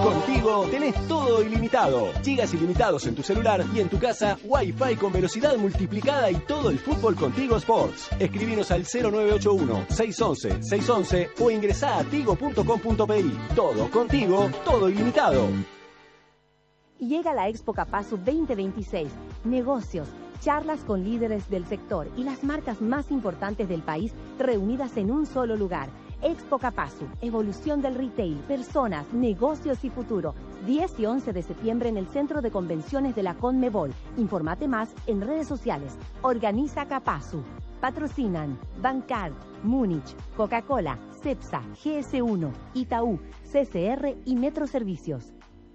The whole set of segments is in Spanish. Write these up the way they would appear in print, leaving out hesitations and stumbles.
Contigo tenés todo ilimitado. Gigas ilimitados en tu celular y en tu casa, Wi-Fi con velocidad multiplicada y todo el fútbol Contigo Sports. Escribinos al 0981-611-611 o ingresá a tigo.com.pi. Todo contigo, todo ilimitado. Llega la Expo Capazu 2026. Negocios, charlas con líderes del sector y las marcas más importantes del país reunidas en un solo lugar. Expo Capazu, evolución del retail, personas, negocios y futuro. 10 y 11 de septiembre en el Centro de Convenciones de la Conmebol. Informate más en redes sociales. Organiza Capazu. Patrocinan Bancar, Múnich, Coca-Cola, Cepsa, GS1, Itaú, CCR y Metro Servicios.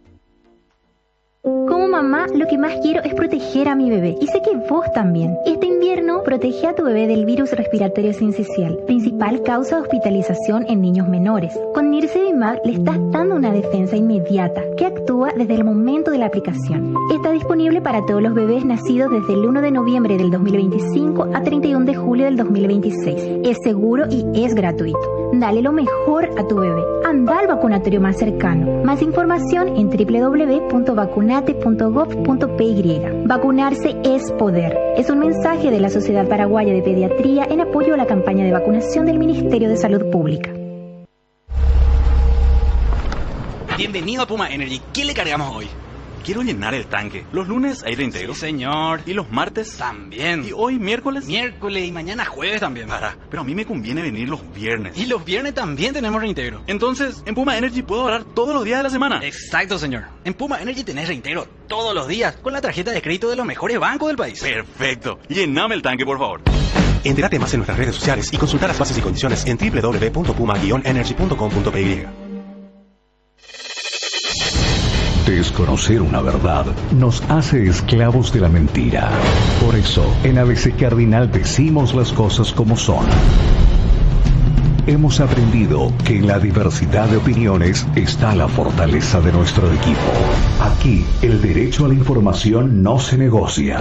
Como mamá, lo que más quiero es proteger a mi bebé. Y sé que vos también. Este invierno, protege a tu bebé del virus respiratorio sincicial, principal causa de hospitalización en niños menores. Con Nirsevimab le estás dando una defensa inmediata que actúa desde el momento de la aplicación. Está disponible para todos los bebés nacidos desde el 1 de noviembre del 2025 a 31 de julio del 2026. Es seguro y es gratuito. Dale lo mejor a tu bebé. Anda al vacunatorio más cercano. Más información en www.vacunate.gov.py. Vacunarse es poder. Es un mensaje de la Sociedad Paraguaya de Pediatría en apoyo a la campaña de vacunación del Ministerio de Salud Pública. Bienvenido a Puma Energy. ¿Qué le cargamos hoy? Quiero llenar el tanque. Los lunes aire entero. Sí, señor. ¿Y los martes? También. ¿Y hoy miércoles? Miércoles y mañana jueves también. Pero a mí me conviene venir los viernes. Y los viernes también tenemos reintegro. Entonces, en Puma Energy puedo ahorrar todos los días de la semana. Exacto, señor. En Puma Energy tenés reintegro todos los días con la tarjeta de crédito de los mejores bancos del país. Perfecto. Llename el tanque, por favor. Entérate más en nuestras redes sociales y consulta las bases y condiciones en www.puma-energy.com.py. Desconocer una verdad nos hace esclavos de la mentira. Por eso, en ABC Cardinal decimos las cosas como son. Hemos aprendido que en la diversidad de opiniones está la fortaleza de nuestro equipo. Aquí, el derecho a la información no se negocia.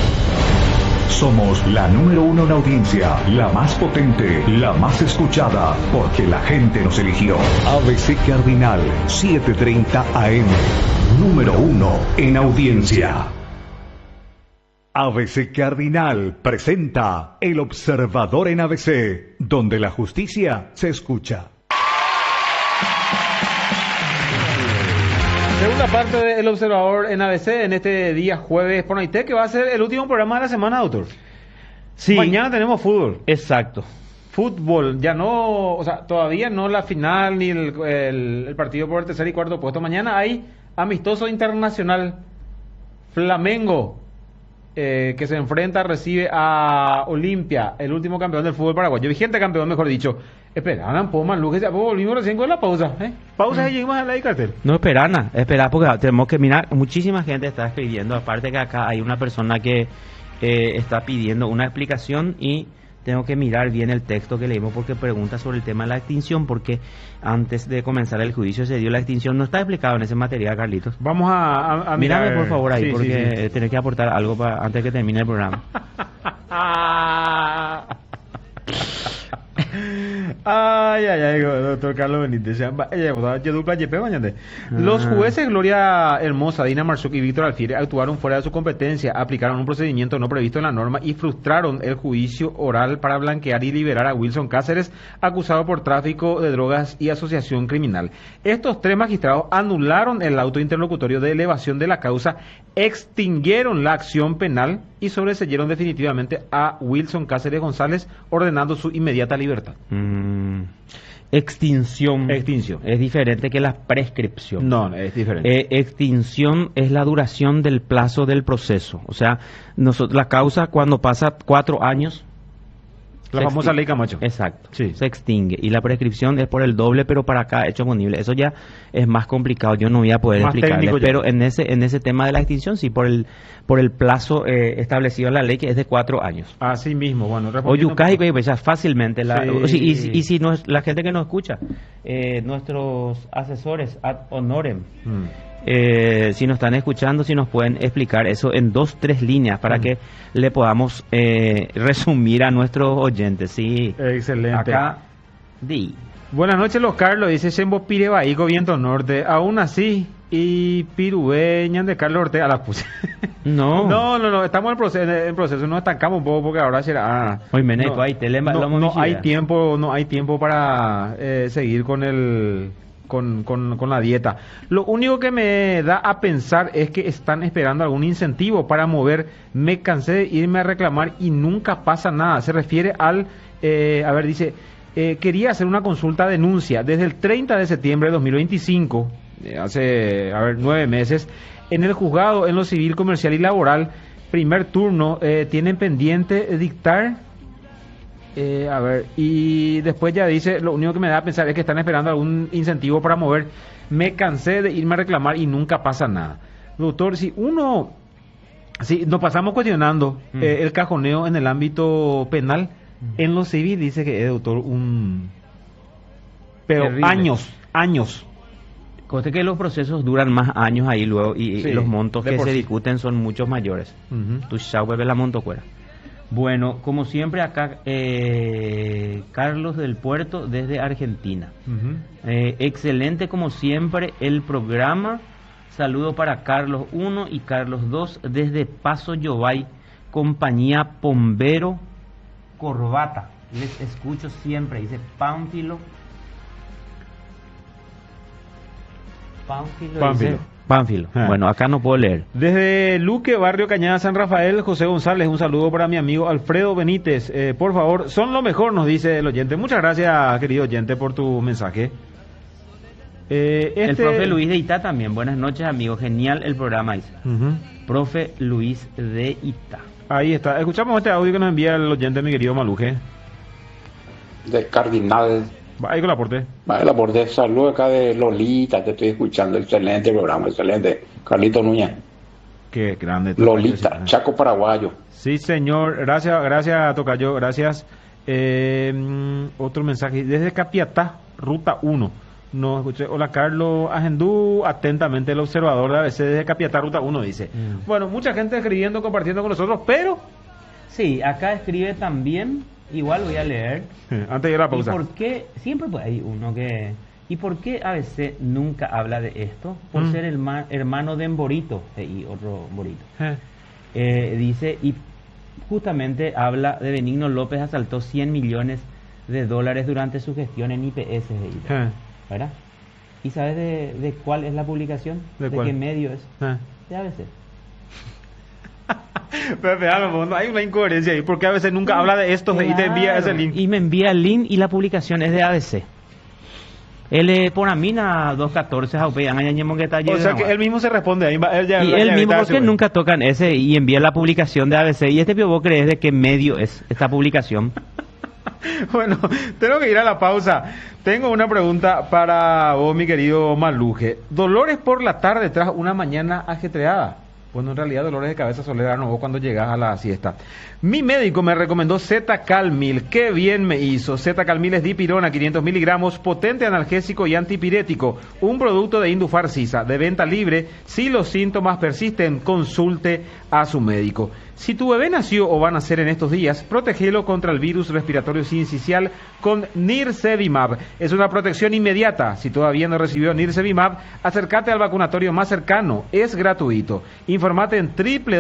Somos la número 1 en audiencia, la más potente, la más escuchada, porque la gente nos eligió. ABC Cardinal, 7:30 AM, número 1 en audiencia. ABC Cardinal presenta El Observador en ABC, donde la justicia se escucha. Segunda parte de El Observador en ABC en este día jueves por Naitec, que va a ser el último programa de la semana, doctor. Sí. Mañana tenemos fútbol. Exacto. Fútbol, ya no, o sea, todavía no la final ni el partido por el tercer y cuarto puesto. Mañana hay amistoso internacional. Flamengo, que se enfrenta, recibe a Olimpia, el último campeón del fútbol paraguayo, vigente campeón, mejor dicho. Espera, un poco más luces, ya volvimos recién con la pausa. Pausa y llegamos a la de cartel. No, espera porque tenemos que mirar. Muchísima gente está escribiendo, aparte que acá hay una persona que está pidiendo una explicación y tengo que mirar bien el texto que leímos porque pregunta sobre el tema de la extinción, porque antes de comenzar el juicio se dio la extinción. No está explicado en ese material, Carlitos. Vamos a mirar. Mírame por favor ahí, sí, porque sí. tenés que aportar algo antes que termine el programa. Ay, doctor Carlos Benítez. Los jueces Gloria Hermosa, Dina Marzuc y Víctor Alfiere actuaron fuera de su competencia, aplicaron un procedimiento no previsto en la norma y frustraron el juicio oral para blanquear y liberar a Wilson Cáceres, acusado por tráfico de drogas y asociación criminal. Estos tres magistrados anularon el auto interlocutorio de elevación de la causa, extinguieron la acción penal y sobreseyeron definitivamente a Wilson Cáceres González, ordenando su inmediata libertad. Extinción. Es diferente que la prescripción. No, es diferente. Extinción es la duración del plazo del proceso. O sea, la causa cuando pasa 4 años... La famosa ley Camacho. Exacto. Sí. Se extingue. Y la prescripción es por el doble, pero para acá hecho punible. Eso ya es más complicado. Yo no voy a poder explicarles. Pero en ese tema de la extinción, sí, por el plazo establecido en la ley, que es de 4 años. Así mismo, bueno. O yucas y pues ya fácilmente. Y si no es la gente que nos escucha, nuestros asesores ad honorem, si nos están escuchando, si nos pueden explicar eso en 2-3 líneas para que le podamos resumir a nuestros oyentes. Sí. Excelente. Acá, Buenas noches, los Carlos, dice Shembo Pirebaico, Viento Norte. Aún así, y Pirueñan de Carlos Ortega la puse. No, estamos en proceso, nos estancamos un poco porque ahora será... Hoy no hay tiempo para seguir con con la dieta. Lo único que me da a pensar es que están esperando algún incentivo para mover. Me cansé de irme a reclamar y nunca pasa nada. Se refiere al... dice... quería hacer una consulta denuncia desde el 30 de septiembre de 2025, hace 9 meses, en el juzgado en lo civil, comercial y laboral, primer turno, tienen pendiente dictar, y después ya dice, lo único que me da a pensar es que están esperando algún incentivo para mover. Me cansé de irme a reclamar y nunca pasa nada. Doctor, si nos pasamos cuestionando el cajoneo en el ámbito penal, en lo civil dice que es, doctor, pero terrible. años. Conste que los procesos duran más años ahí luego y los montos que se discuten son muchos mayores. Tu chau, bebé, la monto fuera. Bueno, como siempre acá, Carlos del Puerto desde Argentina. Excelente como siempre el programa. Saludo para Carlos 1 y Carlos 2 desde Paso Yobay, compañía Pombero Corbata. Les escucho siempre, dice Pánfilo. Bueno, acá no puedo leer. Desde Luque, Barrio Cañada, San Rafael, José González, un saludo para mi amigo Alfredo Benítez. Por favor, son lo mejor, nos dice el oyente. Muchas gracias, querido oyente, por tu mensaje. El profe Luis de Itá también. Buenas noches, amigo. Genial el programa, dice. Profe Luis de Itá. Ahí está. Escuchamos este audio que nos envía el oyente, mi querido Maluje. De Cardinal. Ahí con la aporte. Saludos acá de Lolita, te estoy escuchando. Excelente programa, excelente. Carlito Núñez. Qué grande. Lolita, Chaco Paraguayo. Sí, señor. Gracias, Tocayo. Gracias. Otro mensaje. Desde Capiatá, Ruta 1. No escuché. Hola, Carlos Agendú, atentamente el observador de ABC desde Capiatá, Ruta 1, dice. Bueno, mucha gente escribiendo, compartiendo con nosotros, pero... Sí, acá escribe también, igual voy a leer. Antes de ir a la pausa. ¿Y por qué? Siempre hay uno que... ¿Y por qué ABC nunca habla de esto? Por ser el hermano de Emborito, y otro Borito. Dice, y justamente habla de Benigno López asaltó $100 millones durante su gestión en IPS. ¿Verdad? ¿Y sabes de cuál es la publicación? ¿De qué medio es? De ABC. Pero hay una incoherencia ahí, porque ABC nunca habla de esto y te envía ese link. Y me envía el link y la publicación es de ABC. Él por Amina 214 o sea que él mismo se responde ahí. Él mismo, porque nunca tocan ese y envía la publicación de ABC. Y este vos crees de qué medio es esta publicación. Bueno, tengo que ir a la pausa. Tengo una pregunta para vos, mi querido Maluje. Dolores por la tarde tras una mañana ajetreada. Bueno, en realidad dolores de cabeza suele darnos vos cuando llegas a la siesta. Mi médico me recomendó Z-Calmil. ¡Qué bien me hizo! Z-Calmil es dipirona, 500 miligramos, potente analgésico y antipirético. Un producto de Indufar Sisa, de venta libre. Si los síntomas persisten, consulte a su médico. Si tu bebé nació o va a nacer en estos días, protégelo contra el virus respiratorio sincicial con Nirsevimab. Es una protección inmediata. Si todavía no recibió Nirsevimab, acércate al vacunatorio más cercano. Es gratuito. Informate en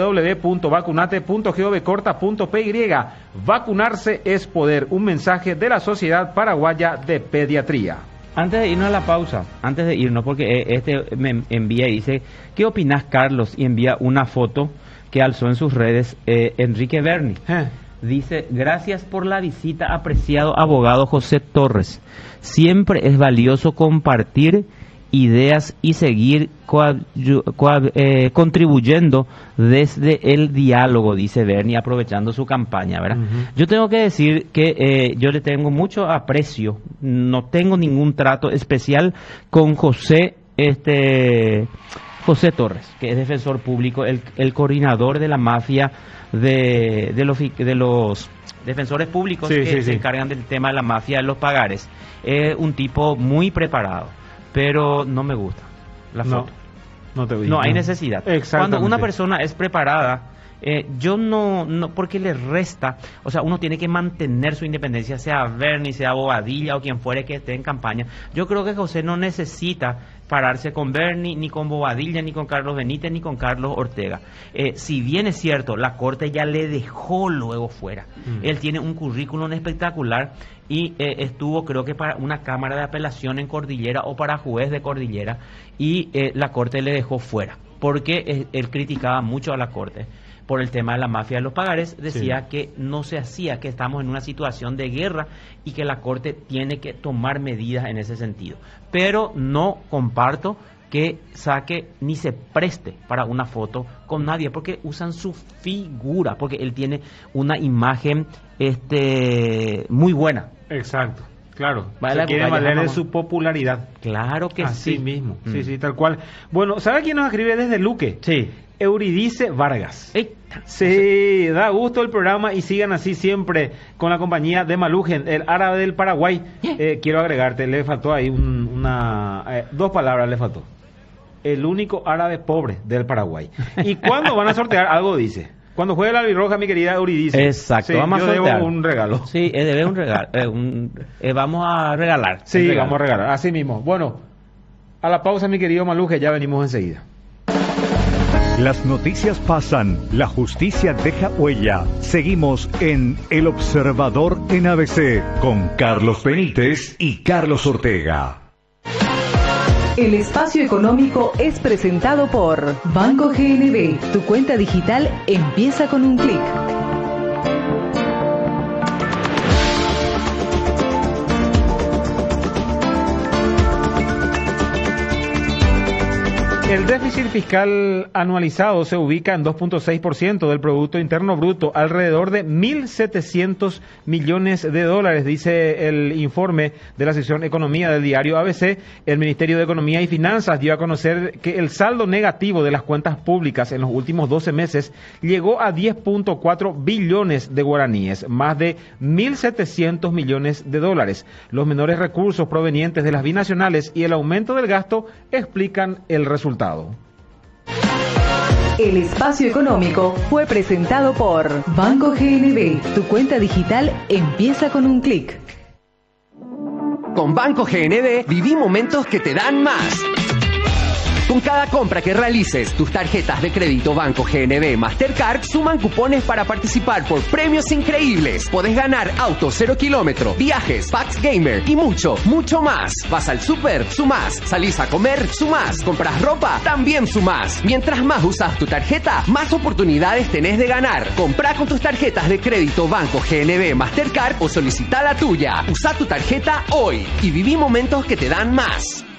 www.vacunate.gov.py. Vacunarse es poder. Un mensaje de la Sociedad Paraguaya de Pediatría. Antes de irnos a la pausa, porque me envía y dice, ¿qué opinas, Carlos? Y envía una foto que alzó en sus redes Enrique Berni. Dice, gracias por la visita, apreciado abogado José Torres. Siempre es valioso compartir ideas y seguir contribuyendo desde el diálogo, dice Berni, aprovechando su campaña, ¿verdad? Yo tengo que decir que yo le tengo mucho aprecio, no tengo ningún trato especial con José Torres, que es defensor público, el coordinador de la mafia de los defensores públicos se encargan del tema de la mafia de los pagares. Es un tipo muy preparado, pero no me gusta la foto. No te no hay necesidad. Cuando una persona es preparada Yo no, porque le resta, o sea, uno tiene que mantener su independencia, sea Bernie, sea Bobadilla o quien fuere que esté en campaña. Yo creo que José no necesita pararse con Bernie, ni con Bobadilla, ni con Carlos Benítez, ni con Carlos Ortega. Si bien es cierto, la Corte ya le dejó luego fuera. Él tiene un currículum espectacular y estuvo, creo que para una cámara de apelación en Cordillera o para juez de Cordillera, y la Corte le dejó fuera, porque él criticaba mucho a la Corte por el tema de la mafia de los pagares, decía que no se hacía, que estamos en una situación de guerra y que la Corte tiene que tomar medidas en ese sentido. Pero no comparto que saque ni se preste para una foto con nadie, porque usan su figura, porque él tiene una imagen muy buena. Exacto. Claro, vale, se quiere valer de su popularidad. Claro que así sí. mismo, sí, tal cual. Bueno, ¿sabe quién nos escribe desde Luque? Sí. Euridice Vargas. Sí, da gusto el programa y sigan así siempre con la compañía de Malujen, el árabe del Paraguay. Quiero agregarte, le faltó ahí dos palabras le faltó. El único árabe pobre del Paraguay. ¿Y cuándo van a sortear? Algo dice. Cuando juegue la albirroja, mi querida Euridice. Exacto, sí, vamos a sortear. Debo un regalo. Sí, debe un regalo. Vamos a regalar. Sí, vamos a regalar, así mismo. Bueno, a la pausa, mi querido Maluje, ya venimos enseguida. Las noticias pasan, la justicia deja huella. Seguimos en El Observador en ABC con Carlos Benítez y Carlos Ortega. El espacio económico es presentado por Banco GNB. Tu cuenta digital empieza con un clic. El déficit fiscal anualizado se ubica en 2.6% del Producto Interno Bruto, alrededor de 1.700 millones de dólares, dice el informe de la sección Economía del diario ABC. El Ministerio de Economía y Finanzas dio a conocer que el saldo negativo de las cuentas públicas en los últimos 12 meses llegó a 10.4 billones de guaraníes, más de 1.700 millones de dólares. Los menores recursos provenientes de las binacionales y el aumento del gasto explican el resultado. El espacio económico fue presentado por Banco GNB. Tu cuenta digital empieza con un clic. Con Banco GNB viví momentos que te dan más. Con cada compra que realices, tus tarjetas de crédito Banco GNB Mastercard suman cupones para participar por premios increíbles. Podés ganar autos 0 kilómetro, viajes, packs gamer y mucho, mucho más. Vas al súper, sumás. Salís a comer, sumás. Compras ropa, también sumás. Mientras más usas tu tarjeta, más oportunidades tenés de ganar. Comprá con tus tarjetas de crédito Banco GNB Mastercard o solicita la tuya. Usá tu tarjeta hoy y viví momentos que te dan más.